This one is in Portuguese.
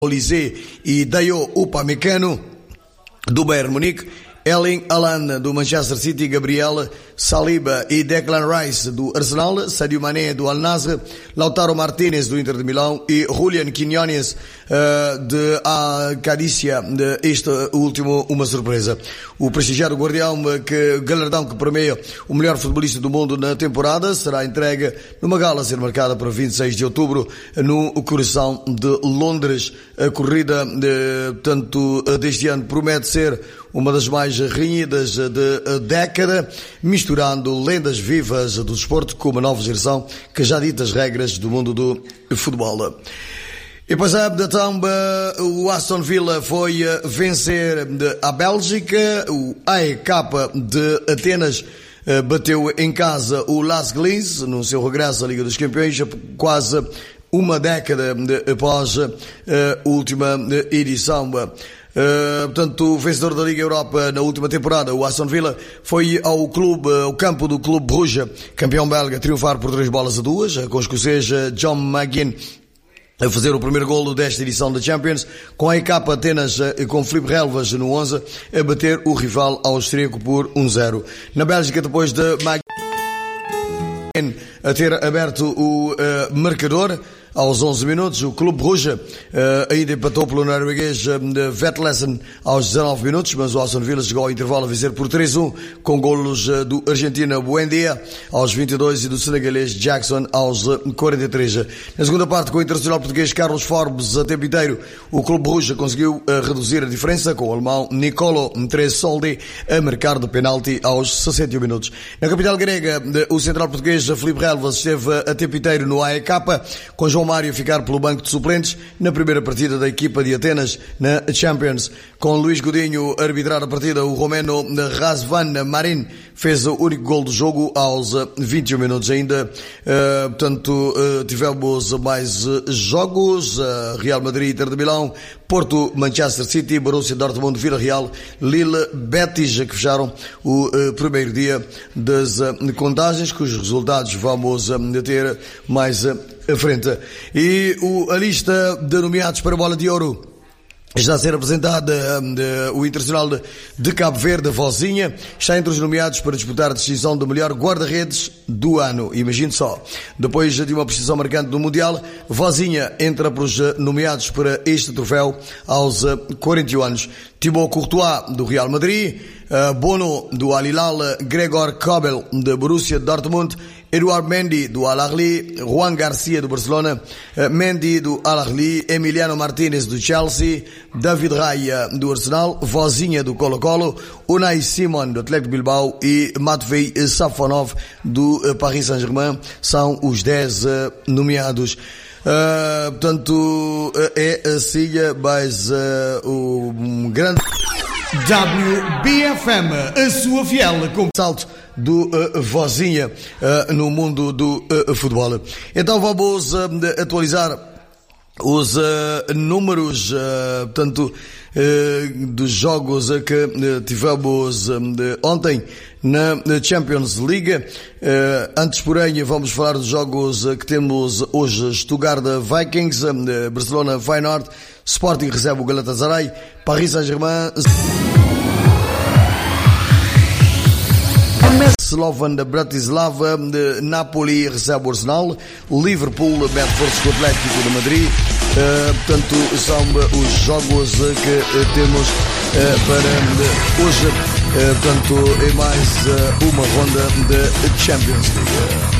Olise e Dayo Upamecano do Bayern Munique, Erling Haaland do Manchester City, Gabriel Saliba e Declan Rice do Arsenal, Sadio Mané do Al Nassr, Lautaro Martinez do Inter de Milão e Julian Quinones de Acadícia, este último uma surpresa. O prestigiado galardão que premia o melhor futebolista do mundo na temporada será entregue numa gala a ser marcada para 26 de outubro no coração de Londres. A corrida deste ano promete ser uma das mais renhidas de década, misturando lendas vivas do desporto com uma nova geração que já dita as regras do mundo do futebol. E depois o Aston Villa foi vencer a Bélgica, o AEK de Atenas bateu em casa o Las Glins no seu regresso à Liga dos Campeões, quase uma década após a última edição. Portanto, o vencedor da Liga Europa na última temporada, o Aston Villa, foi ao campo do Clube Bruges, campeão belga, triunfar por 3-2, com o escocês John McGinn a fazer o primeiro golo desta edição da Champions, com a AEK Atenas com Filipe Relvas no 11 a bater o rival austríaco por 1-0. Na Bélgica, depois de McGinn a ter aberto o marcador, aos 11 minutos, o Clube Bruges ainda empatou pelo norueguês Vetlesen aos 19 minutos, mas o Aston Villa chegou ao intervalo a vencer por 3-1, com golos do argentino Buendia aos 22 e do senegalês Jackson aos 43. Na segunda parte, com o internacional português Carlos Forbes a tempo inteiro, o Clube Bruges conseguiu reduzir a diferença, com o alemão Nicolo Tresoldi a marcar de penalti aos 61 minutos. Na capital grega, o central português Filipe Relvas esteve a tempo inteiro no AEK, com João Mário a ficar pelo banco de suplentes na primeira partida da equipa de Atenas na Champions. Com Luís Godinho a arbitrar a partida, o romeno Razvan Marin fez o único gol do jogo aos 21 minutos. Ainda, tivemos mais jogos: Real Madrid, Inter de Milão, Porto, Manchester City, Borussia Dortmund, Vila Real, Lille, Betis, que fecharam o primeiro dia das contagens, cujos resultados vamos ter mais à frente. E a lista de nomeados para a Bola de Ouro está a ser apresentada. O internacional de Cabo Verde, Vozinha, está entre os nomeados para disputar a distinção de melhor guarda-redes do ano. Imagine só. Depois de uma prestação marcante no Mundial, Vozinha entra para os nomeados para este troféu aos 41 anos. Thibaut Courtois, do Real Madrid, Bono, do Al Hilal, Gregor Kobel, da Borussia Dortmund, Eduard Mendy, do Al Ahly, Juan Garcia, do Barcelona, Mendy, do Al Ahly, Emiliano Martinez, do Chelsea, David Raya, do Arsenal, Vozinha, do Colo-Colo, Unai Simon, do Atlético Bilbao e Matvei Safonov, do Paris Saint-Germain, são os 10 nomeados. Portanto, é assim, mas o grande WBFM, a sua fiel com salto do Vozinha no mundo do futebol. Então vamos atualizar os números, dos jogos que tivemos ontem na Champions League. Antes, porém, vamos falar dos jogos que temos hoje: Stuttgart Vikings, Barcelona Feyenoord, Sporting recebe o Galatasaray, Paris Saint-Germain, Slovan de Bratislava, Napoli recebe o Arsenal, Liverpool mete força com o Atlético de Madrid. Portanto, são os jogos que temos para hoje. Portanto, é mais uma ronda de Champions League.